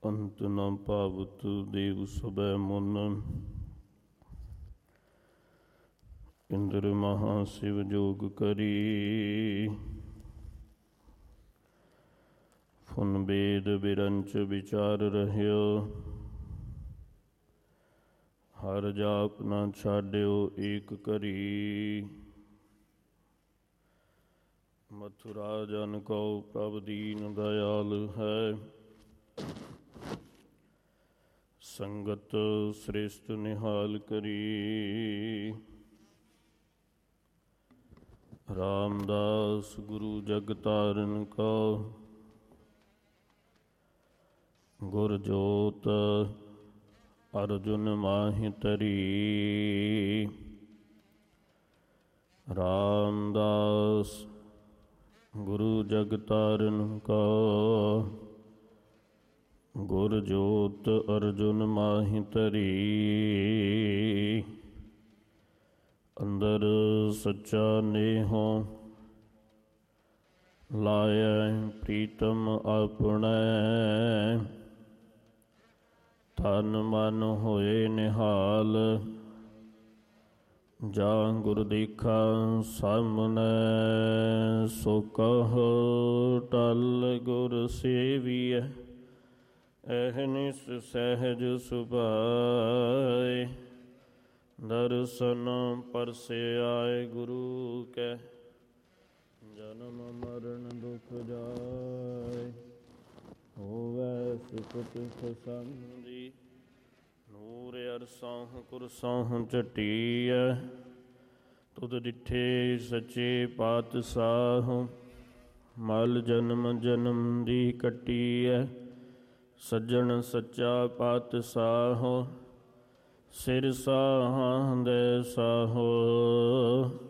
ਅੰਤ ਨ ਭਾਵਤ ਦੇਵ ਸਭੈ ਮੁਨ। ਇੰਦਰ ਮਹਾ ਸਿਵ ਜੋਗ ਕਰੀ। ਫੁਨ ਬੇਦ ਬਿਰੰਚ ਵਿਚਾਰ ਰਹਿਓ। ਹਰ ਜਾਪ ਨਾ ਛਾਡਿਓ ਏਕ ਘਰੀ। ਮਥੁਰਾ ਜਨ ਕਉ ਪ੍ਰਭ ਦੀਨ ਦਇਆਲ ਹੈ। ਸੰਗਤ ਸ੍ਰੇਸ਼ਟ ਨਿਹਾਲ ਕਰੀ। ਰਾਮਦਾਸ ਗੁਰੂ ਜਗ ਤਾਰਨ ਕਉ। ਗੁਰ ਜੋਤ ਅਰਜੁਨ ਮਾਹਿ ਧਰੀ। ਰਾਮਦਾਸ ਗੁਰੂ ਜਗ ਤਾਰਨ ਕਉ। ਗੁਰ ਜੋਤ ਅਰਜੁਨ ਮਾਹਿ ਧਰੀ। ਅੰਦਰ ਸੱਚਾ ਨੇਹੋ ਲਾਇ ਪ੍ਰੀਤਮ ਆਪਣੈ। ਤਨ ਮਨ ਹੋਏ ਨਿਹਾਲ। ਜਾਂ ਗੁਰ ਦੇਖਾ ਸਾਹਮਣੈ। ਸੋ ਕਹੋ ਟਲ ਗੁਰ ਸੇਵੀਐ। ਅਹਨਿਸ ਸਹਿਜ ਸੁਭਾਏ। ਦਰਸ਼ਨ ਪਰਸਿਆਏ ਗੁਰੂ ਕੈ। ਜਨਮ ਮਰਨ ਦੁਖ ਜਾਏ। ਹੋਵੈ ਸੁਖਤ ਖਸੰਦੀ। ਨੂਰ ਅਰਸਹੁ ਕੁਰਸਹੁ ਝਟੀਐ। ਤੁਧ ਡਿਠੇ ਸੱਚੇ ਪਾਤਸ਼ਾਹ। ਮਲ ਜਨਮ ਜਨਮ ਦੀ ਕੱਟੀਐ। ਸੱਜਣ ਸੱਚਾ ਪਾਤਸ਼ਾਹ। ਸਿਰ ਸਾਹਾਂ ਦੇ ਸਾਹੋ।